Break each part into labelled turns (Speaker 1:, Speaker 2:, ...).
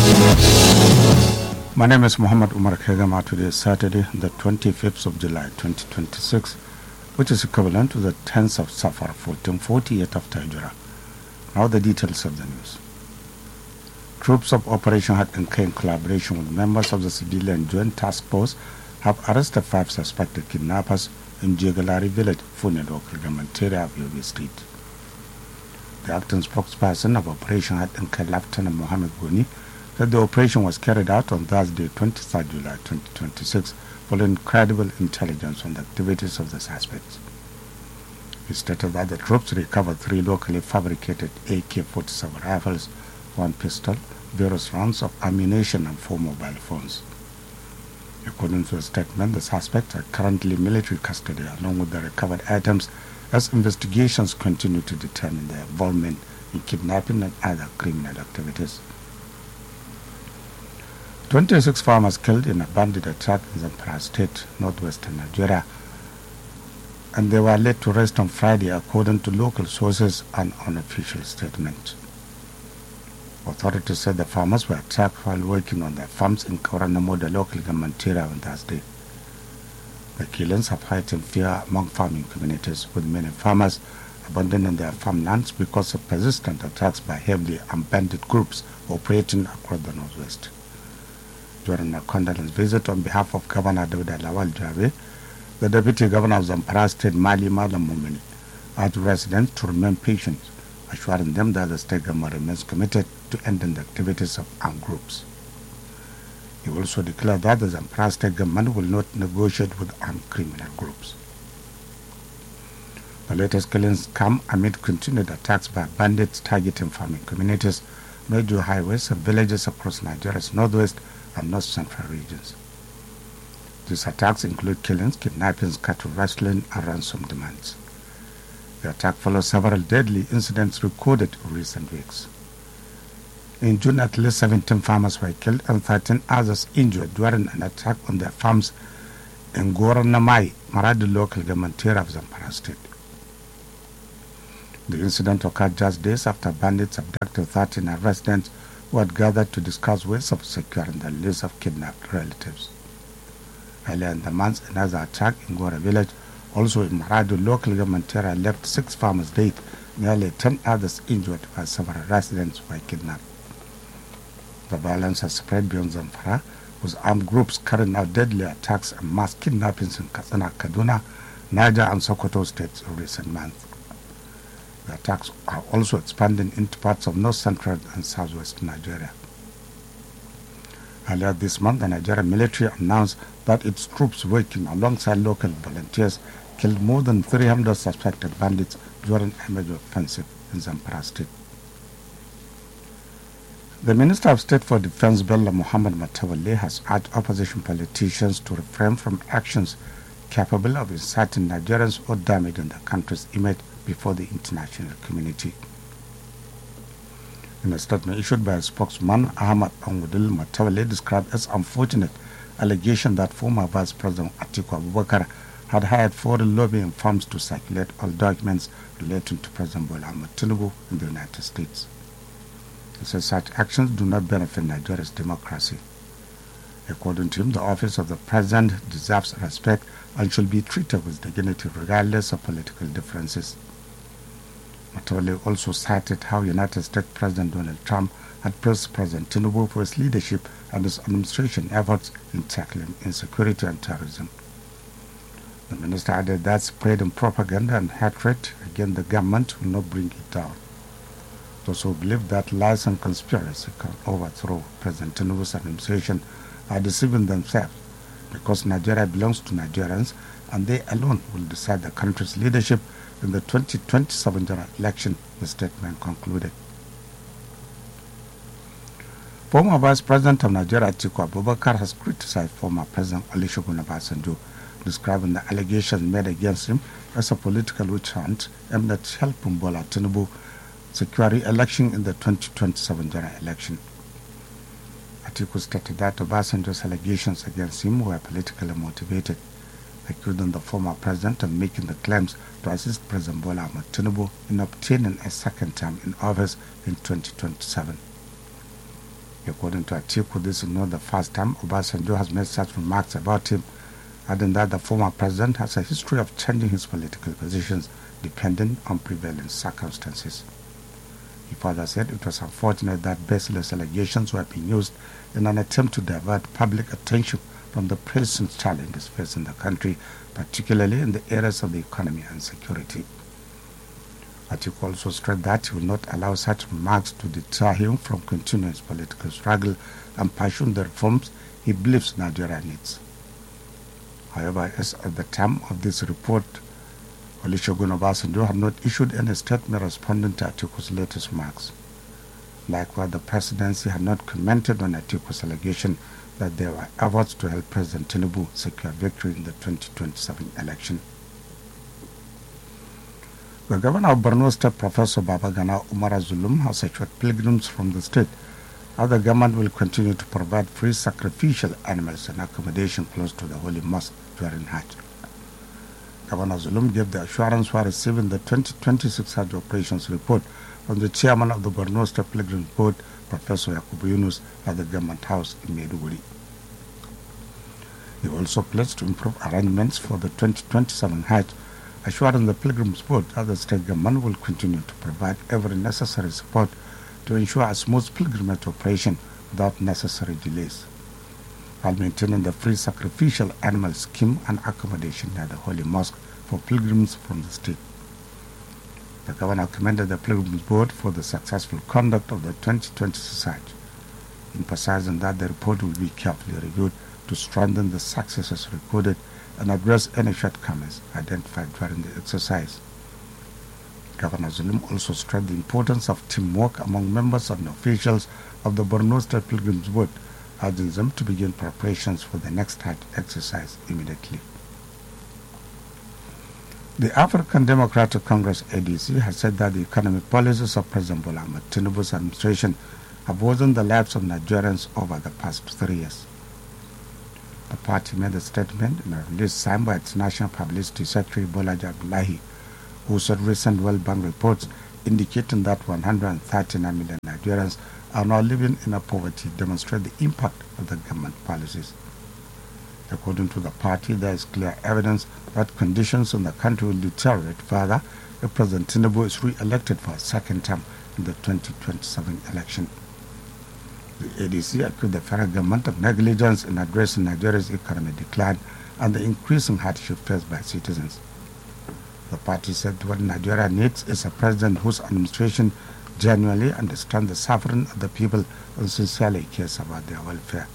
Speaker 1: My name is Muhammad Umar Khegama. Today is Saturday, the 25th of July 2026, which is equivalent to the 10th of Safar 1448 after Hijrah. Now the details of the news. Troops of Operation Hat and K in collaboration with members of the Civilian Joint Task Force have arrested 5 suspected kidnappers in Jegalari village, Fune local government area of Yobe State. The acting spokesperson of Operation Hat and K, Lieutenant Mohammed Goni, that the operation was carried out on Thursday, 23rd July 2026, following credible intelligence on the activities of the suspects. He stated that the troops recovered 3 locally fabricated AK-47 rifles, 1 pistol, various rounds of ammunition, and 4 mobile phones. According to a statement, the suspects are currently in military custody along with the recovered items as investigations continue to determine their involvement in kidnapping and other criminal activities. 26 farmers killed in a bandit attack in Zamfara State, northwestern Nigeria, and they were laid to rest on Friday according to local sources and unofficial statement. Authorities said the farmers were attacked while working on their farms in Kauranamu, the local government area, on Thursday. The killings have heightened fear among farming communities, with many farmers abandoning their farmlands because of persistent attacks by heavily armed bandit groups operating across the northwest. During a condolence visit on behalf of Governor David Lawal Jabe, the Deputy Governor of Zamfara State, Mali Malam Mumini, urged residents to remain patient, assuring them that the state government remains committed to ending the activities of armed groups. He also declared that the Zamfara state government will not negotiate with armed criminal groups. The latest killings come amid continued attacks by bandits targeting farming communities, major highways, and villages across Nigeria's northwest and north central regions. These attacks include killings, kidnappings, cattle rustling, and ransom demands. The attack follows several deadly incidents recorded in recent weeks. In June, at least 17 farmers were killed and 13 others injured during an attack on their farms in Goranamai, Maradi local government area of Zamfara State. The incident occurred just days after bandits abducted 13 residents who had gathered to discuss ways of securing the release of kidnapped relatives. Earlier in the month, another attack in Gora village, also in Maradi local government area, left 6 farmers dead, nearly 10 others injured, while several residents were kidnapped. The violence has spread beyond Zamfara, with armed groups carrying out deadly attacks and mass kidnappings in Katsina, Kaduna, Niger, and Sokoto states in recent months. The attacks are also expanding into parts of north central and southwest Nigeria. Earlier this month, the Nigerian military announced that its troops working alongside local volunteers killed more than 300 suspected bandits during a major offensive in Zamfara State. The Minister of State for Defense, Bello Muhammad Matawale, has urged opposition politicians to refrain from actions capable of inciting Nigerians or damaging the country's image before the international community. In a statement issued by a spokesman, Ahmad Anwudil, Matawale described as unfortunate allegation that former Vice President Atiku Abubakar had hired foreign lobbying firms to circulate all documents relating to President Bola Ahmed Tinubu in the United States. He said such actions do not benefit Nigeria's democracy. According to him, the office of the President deserves respect and should be treated with dignity regardless of political differences. Matawale also cited how United States President Donald Trump had praised President Tinubu for his leadership and his administration efforts in tackling insecurity and terrorism. The minister added that spreading propaganda and hatred against the government will not bring it down. Those who believe that lies and conspiracy can overthrow President Tinubu's administration are deceiving themselves, because Nigeria belongs to Nigerians and they alone will decide the country's leadership in the 2027 general election, the statement concluded. Former Vice President of Nigeria Atiku Abubakar has criticized former President Olusegun Obasanjo, describing the allegations made against him as a political witch hunt aimed at helping Bola Tinubu secure re-election in the 2027 general election. Atiku stated that Obasanjo's allegations against him were politically motivated, accusing the former president of making the claims to assist President Bola Ahmed Tinubu in obtaining a second term in office in 2027. According to Atiku, this is not the first time Obasanjo has made such remarks about him, adding that the former president has a history of changing his political positions depending on prevailing circumstances. He further said it was unfortunate that baseless allegations were being used in an attempt to divert public attention from the present challenges facing the country, particularly in the areas of the economy and security. Atiku also stressed that he will not allow such remarks to deter him from continuing his political struggle and pursuing the reforms he believes Nigeria needs. However, as at the time of this report, Olusegun Obasanjo had not issued any statement responding to Atiku's latest remarks. Likewise, the presidency had not commented on Atiku's allegation that there were efforts to help President Tinubu secure victory in the 2027 election. The governor of Borno State, Professor Babagana Umar Zulum, has assured pilgrims from the state that the government will continue to provide free sacrificial animals and accommodation close to the Holy Mosque during Hajj. Governor Zulum gave the assurance while receiving the 2026 Hajj operations report from the chairman of the Borno State Pilgrims Board, Professor Yakubu Yunus, at the government house in Maiduguri. He also pledged to improve arrangements for the 2027 Hajj, assuring the Pilgrims Board that the state government will continue to provide every necessary support to ensure a smooth pilgrimage operation without necessary delays, while maintaining the free sacrificial animal scheme and accommodation at the Holy Mosque for pilgrims from the state. The governor commended the Pilgrims Board for the successful conduct of the 2026 Hajj, emphasizing that the report will be carefully reviewed to strengthen the successes recorded and address any shortcomings identified during the exercise. Governor Zulum also stressed the importance of teamwork among members and officials of the Borno State Pilgrims Board, urging them to begin preparations for the next Hajj exercise immediately. The African Democratic Congress ADC has said that the economic policies of President Bola Ahmed Tinubu's administration have worsened the lives of Nigerians over the past 3 years. The party made a statement in a release signed by its National Publicity Secretary Bolaji Abdullahi, who said recent World Bank reports indicating that 139 million Nigerians are now living in poverty demonstrate the impact of the government policies. According to the party, there is clear evidence that conditions in the country will deteriorate further if President Tinubu is re-elected for a second term in the 2027 election. The ADC accused the federal government of negligence in addressing Nigeria's economic decline and the increasing hardship faced by citizens. The party said what Nigeria needs is a president whose administration genuinely understands the suffering of the people and sincerely cares about their welfare.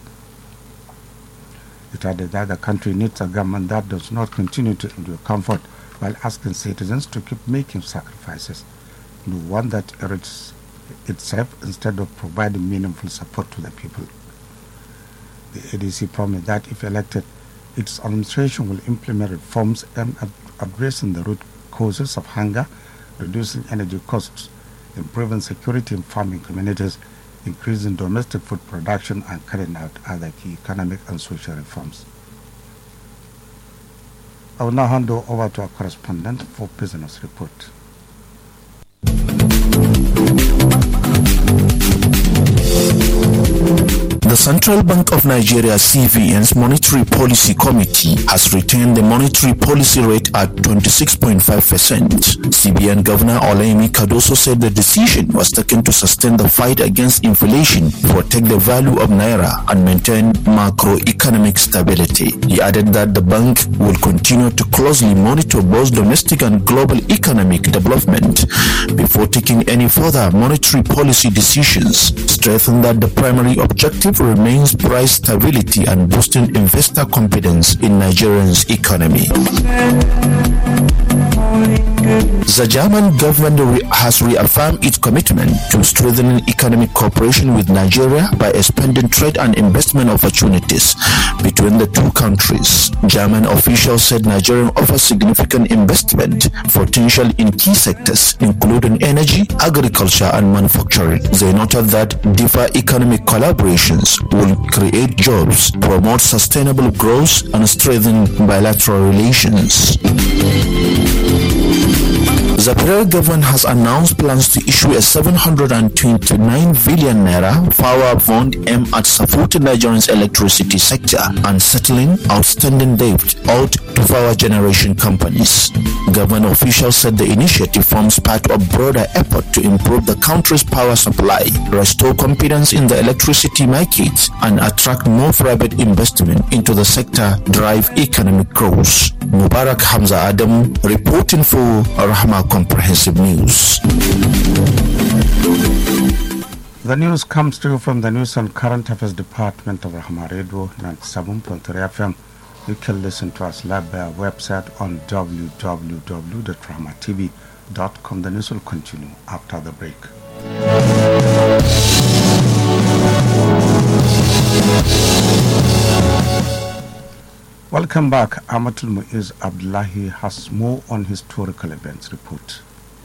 Speaker 1: It added that the country needs a government that does not continue to endure comfort while asking citizens to keep making sacrifices, and one that enriches itself instead of providing meaningful support to the people. The ADC promised that if elected, its administration will implement reforms aimed at addressing the root causes of hunger, reducing energy costs, improving security in farming communities, increasing domestic food production, and carrying out other key economic and social reforms. I will now hand over to our correspondent for Business Report.
Speaker 2: The Central Bank of Nigeria (CBN's) Monetary Policy Committee has retained the monetary policy rate at 26.5%. CBN Governor Olayemi Cardoso said the decision was taken to sustain the fight against inflation, protect the value of naira, and maintain macroeconomic stability. He added that the bank will continue to closely monitor both domestic and global economic development before taking any further monetary policy decisions, strengthening that the primary objective remains price stability and boosting investor confidence in Nigeria's economy. The German government has reaffirmed its commitment to strengthening economic cooperation with Nigeria by expanding trade and investment opportunities between the two countries. German officials said Nigeria offers significant investment potential in key sectors including energy, agriculture, and manufacturing. They noted that deeper economic collaborations will create jobs, promote sustainable growth, and strengthen bilateral relations. The federal government has announced plans to issue a 729 billion naira power bond aimed at supporting Nigeria's electricity sector and settling outstanding debt owed to power generation companies. Government officials said the initiative forms part of broader effort to improve the country's power supply, restore confidence in the electricity market, and attract more private investment into the sector, drive economic growth. Mubarak Hamza Adam reporting for Rahma Comprehensive News.
Speaker 1: The news comes to you from the News and Current Affairs Department of Rahma Radio 97.3 FM. You can listen to us live by our website on www.rahmatv.com. The news will continue after the break. Welcome back. Amatul Muiz Abdullahi has more on historical events report.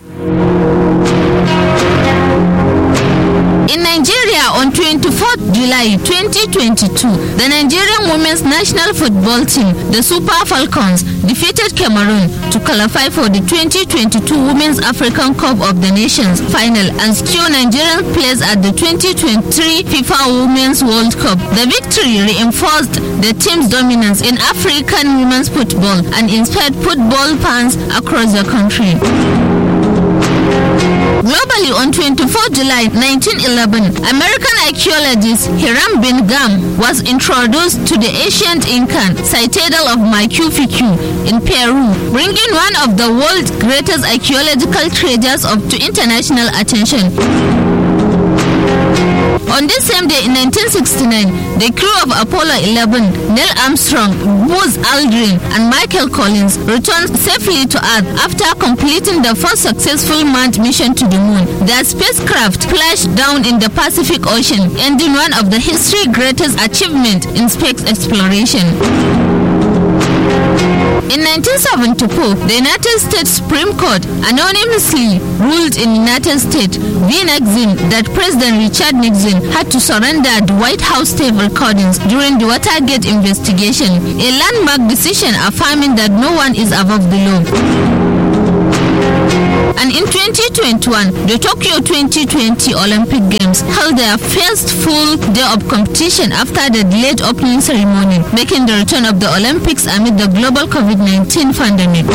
Speaker 3: In Nigeria, on 24th July 2022, the Nigerian women's national football team, the Super Falcons, defeated Cameroon to qualify for the 2022 Women's African Cup of the Nations final and secure Nigerian place at the 2023 FIFA Women's World Cup. The victory reinforced the team's dominance in African women's football and inspired football fans across the country. Globally, on 24 July 1911, American archaeologist Hiram Bingham was introduced to the ancient Incan citadel of Machu Picchu in Peru, bringing one of the world's greatest archaeological treasures to international attention. On this same day in 1969, the crew of Apollo 11, Neil Armstrong, Buzz Aldrin, and Michael Collins returned safely to Earth after completing the first successful manned mission to the moon. Their spacecraft splashed down in the Pacific Ocean, ending one of the history's greatest achievements in space exploration. In 1974, the United States Supreme Court anonymously ruled in United States v. Nixon that President Richard Nixon had to surrender the White House tape recordings during the Watergate investigation, a landmark decision affirming that no one is above the law. And in 2021, the Tokyo 2020 Olympic Games held their first full day of competition after the delayed opening ceremony, making the return of the Olympics amid the global COVID-19 pandemic.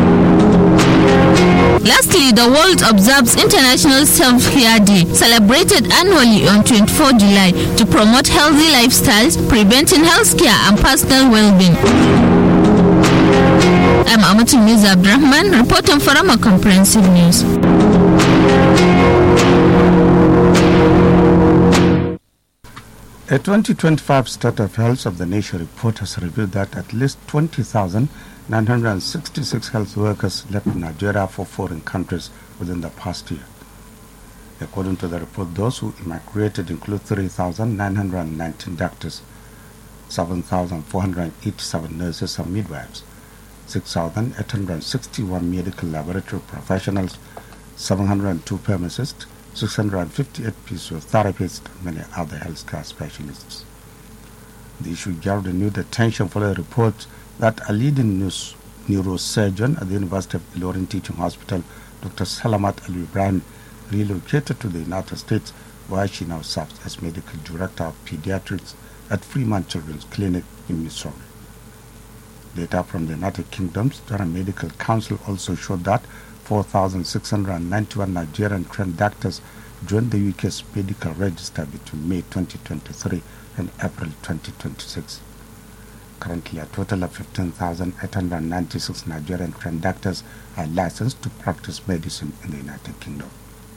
Speaker 3: Lastly, the world observes International Self-Care Day, celebrated annually on 24 July to promote healthy lifestyles, preventing healthcare and personal well-being. I'm Amatul Muiz Abdurrahman, reporting for Rahma Comprehensive News.
Speaker 1: A 2025 State of Health of the Nation report has revealed that at least 20,966 health workers left Nigeria for foreign countries within the past year. According to the report, those who immigrated include 3,919 doctors, 7,487 nurses and midwives, 6,861 medical laboratory professionals, 702 pharmacists, 658 physiotherapists, and many other healthcare specialists. The issue gathered renewed attention for the report that a leading neurosurgeon at the University of Ilorin Teaching Hospital, Dr. Salamat Al-Ibrahim, relocated to the United States, where she now serves as medical director of pediatrics at Freeman Children's Clinic in Missouri. Data from the United Kingdom's General Medical Council also showed that 4,691 Nigerian trained doctors joined the UK's medical register between May 2023 and April 2026. Currently, a total of 15,896 Nigerian trained doctors are licensed to practice medicine in the United Kingdom.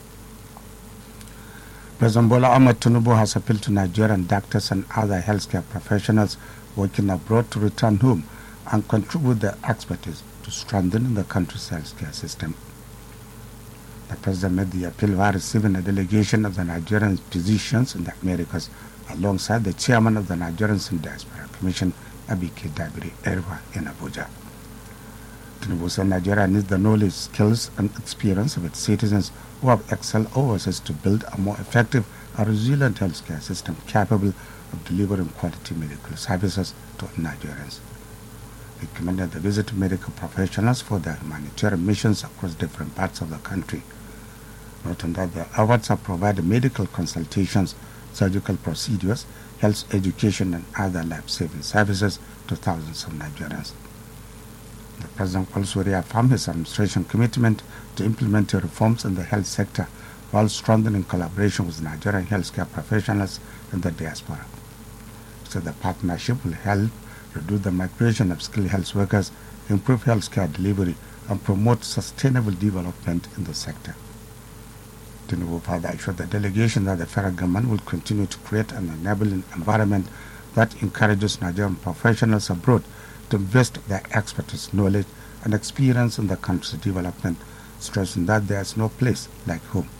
Speaker 1: President Bola Ahmed Tinubu has appealed to Nigerian doctors and other healthcare professionals working abroad to return home and contribute their expertise to strengthen the country's healthcare system. The president made the appeal while receiving a delegation of the Nigerian physicians in the Americas alongside the chairman of the Nigerians in Diaspora Commission, Abike Dabiri Erwa, in Abuja. Tinubu said Nigeria needs the knowledge, skills, and experience of its citizens who have excelled overseas to build a more effective and resilient healthcare system capable of delivering quality medical services to Nigerians. He commended the visit to medical professionals for their humanitarian missions across different parts of the country, noting that their efforts have provided medical consultations, surgical procedures, health education, and other life-saving services to thousands of Nigerians. The President also reaffirmed his administration's commitment to implementing reforms in the health sector while strengthening collaboration with Nigerian healthcare professionals in the diaspora. He said the partnership will help reduce the migration of skilled health workers, improve healthcare delivery, and promote sustainable development in the sector. Tinubu further assured the delegation that the federal government will continue to create an enabling environment that encourages Nigerian professionals abroad to invest their expertise, knowledge, and experience in the country's development, stressing that there is no place like home.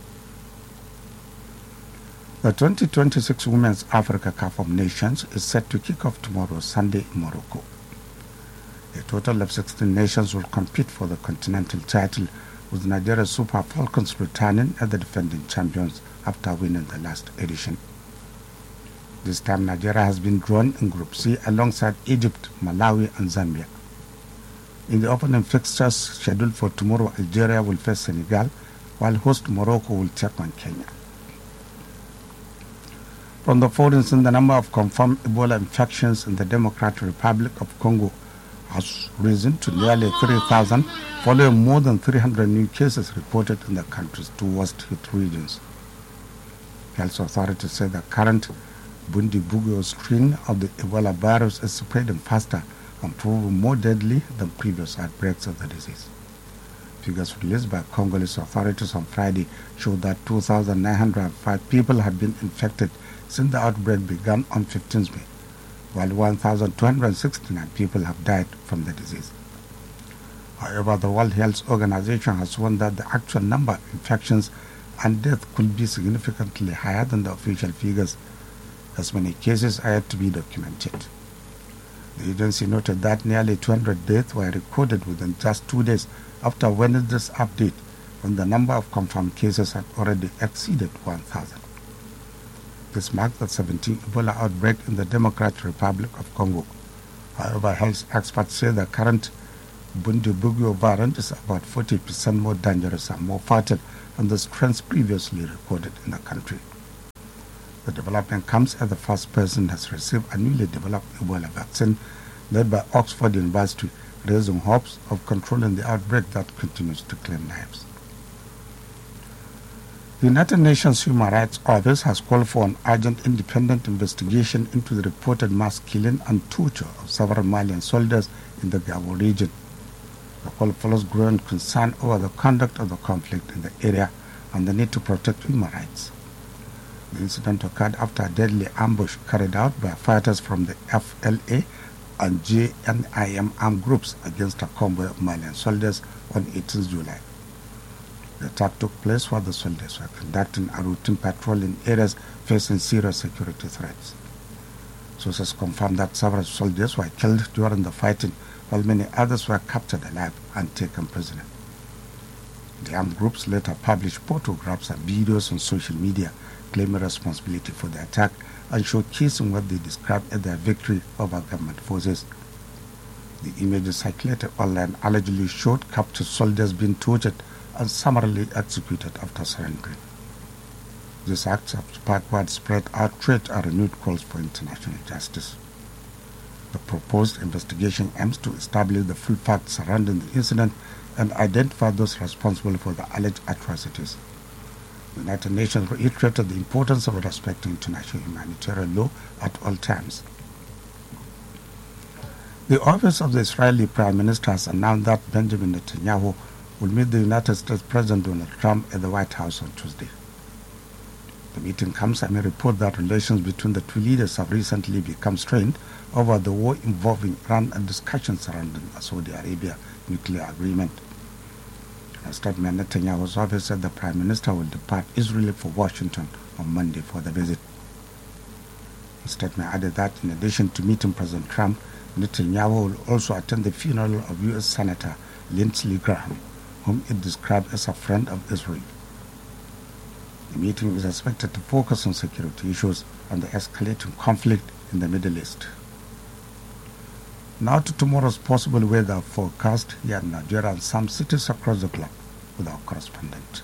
Speaker 1: The 2026 Women's Africa Cup of Nations is set to kick off tomorrow, Sunday, in Morocco. A total of 16 nations will compete for the continental title, with Nigeria's Super Falcons returning as the defending champions after winning the last edition. This time, Nigeria has been drawn in Group C alongside Egypt, Malawi, and Zambia. In the opening fixtures scheduled for tomorrow, Algeria will face Senegal, while host Morocco will take on Kenya. From the foreign, the number of confirmed Ebola infections in the Democratic Republic of Congo has risen to nearly 3,000, following more than 300 new cases reported in the country's two worst-hit regions. Health authorities say the current Bundibugyo strain of the Ebola virus is spreading faster and proving more deadly than previous outbreaks of the disease. Figures released by Congolese authorities on Friday showed that 2,905 people had been infected since the outbreak began on 15th May, while 1,269 people have died from the disease. However, the World Health Organization has warned that the actual number of infections and deaths could be significantly higher than the official figures, as many cases are yet to be documented. The agency noted that nearly 200 deaths were recorded within just 2 days after Wednesday's update, when the number of confirmed cases had already exceeded 1,000. This marks the 17th Ebola outbreak in the Democratic Republic of Congo. However, health experts say the current Bundibugyo variant is about 40% more dangerous and more fatal than the strains previously recorded in the country. The development comes as the first person has received a newly developed Ebola vaccine led by Oxford University, raising hopes of controlling the outbreak that continues to claim lives. The United Nations Human Rights Office has called for an urgent independent investigation into the reported mass killing and torture of several Malian soldiers in the Gabon region. The call follows growing concern over the conduct of the conflict in the area and the need to protect human rights. The incident occurred after a deadly ambush carried out by fighters from the FLA and JNIM armed groups against a convoy of Malian soldiers on 18 July. The attack took place while the soldiers were conducting a routine patrol in areas facing serious security threats. Sources confirmed that several soldiers were killed during the fighting, while many others were captured alive and taken prisoner. The armed groups later published photographs and videos on social media claiming responsibility for the attack and showcasing what they described as their victory over government forces. The images circulated online allegedly showed captured soldiers being tortured and summarily executed after surrendering. These acts have sparked widespread outrage and renewed calls for international justice. The proposed investigation aims to establish the full facts surrounding the incident and identify those responsible for the alleged atrocities. The United Nations reiterated the importance of respecting international humanitarian law at all times. The office of the Israeli Prime Minister has announced that Benjamin Netanyahu will meet the United States President Donald Trump at the White House on Tuesday. The meeting comes amid reports that relations between the two leaders have recently become strained over the war involving Iran and discussions surrounding a Saudi Arabia nuclear agreement. In a statement, Netanyahu's office said the Prime Minister will depart Israel for Washington on Monday for the visit. The statement added that in addition to meeting President Trump, Netanyahu will also attend the funeral of U.S. Senator Lindsey Graham, whom it described as a friend of Israel. The meeting is expected to focus on security issues and the escalating conflict in the Middle East. Now to tomorrow's possible weather forecast here in Nigeria and some cities across the globe with our correspondent.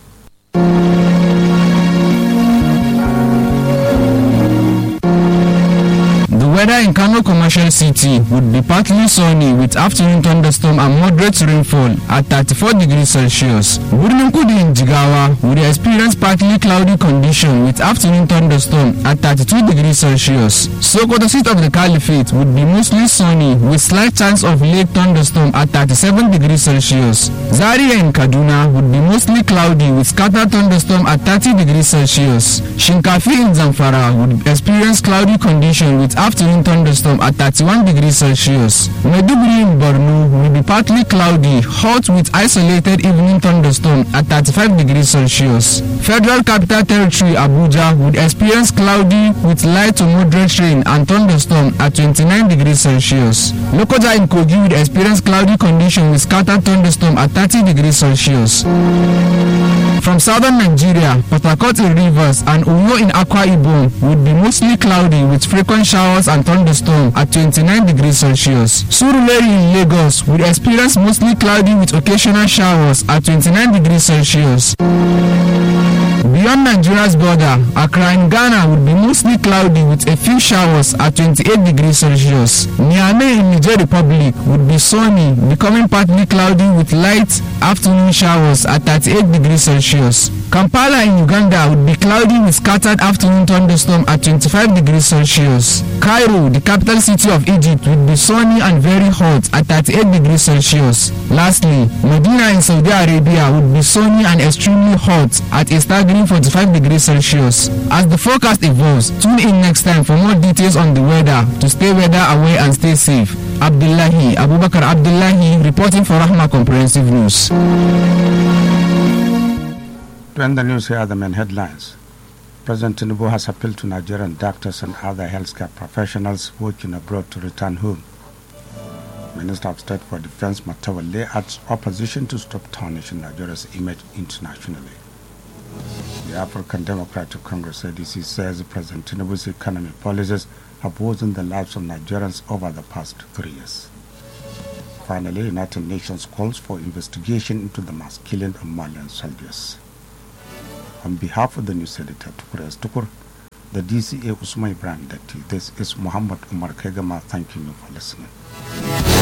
Speaker 4: The weather in Kano Commercial City would be partly sunny with afternoon thunderstorm and moderate rainfall at 34 degrees Celsius. Birnin Kudu in Jigawa would experience partly cloudy condition with afternoon thunderstorm at 32 degrees Celsius. Sokoto, seat of the Caliphate, would be mostly sunny with slight chance of late thunderstorm at 37 degrees Celsius. Zaria in Kaduna would be mostly cloudy with scattered thunderstorm at 30 degrees Celsius. Shinkafi in Zamfara would experience cloudy condition with afternoon thunderstorm at 31 degrees Celsius. Maiduguri in Borno will be partly cloudy, hot with isolated evening thunderstorm at 35 degrees Celsius. Federal Capital Territory Abuja would experience cloudy with light to moderate rain and thunderstorm at 29 degrees Celsius. Lokoja in Kogi would experience cloudy condition with scattered thunderstorm at 30 degrees Celsius. From southern Nigeria, Port Harcourt in Rivers and Uyo in Akwa Ibom would be mostly cloudy with frequent showers and thunderstorm at 29 degrees Celsius. Surulere in Lagos would experience mostly cloudy with occasional showers at 29 degrees Celsius. Beyond Nigeria's border, Accra in Ghana would be mostly cloudy with a few showers at 28 degrees Celsius. Niamey in Niger Republic would be sunny, becoming partly cloudy with light afternoon showers at 38 degrees Celsius. Kampala in Uganda would be cloudy with scattered afternoon thunderstorm at 25 degrees Celsius. Cairo, the capital city of Egypt, would be sunny and very hot at 38 degrees Celsius. Lastly, Medina in Saudi Arabia would be sunny and extremely hot at a staggering 45 degrees Celsius. As the forecast evolves, tune in next time for more details on the weather to stay weather aware and stay safe. Abubakar Abdullahi reporting for Rahma Comprehensive News.
Speaker 1: To end the news, here are the main headlines. President Tinubu has appealed to Nigerian doctors and other healthcare professionals working abroad to return home. Minister of State for Defense Matawale urged opposition to stop tarnishing Nigeria's image internationally. The African Democratic Congress ADC says President Tinubu's economy policies have worsened the lives of Nigerians over the past 3 years. Finally, United Nations calls for investigation into the mass killing of Malian soldiers. On behalf of the news editor Tukur S. Tukur, the DCA Usman Ibrahim Datti, this is Muhammad Umar Kegama thanking you for listening.